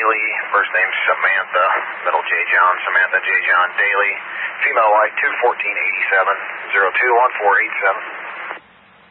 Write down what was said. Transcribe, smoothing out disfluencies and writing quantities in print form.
Daly, first name Samantha, middle J. John, Samantha J. John Daly, female white, 21487, 021487.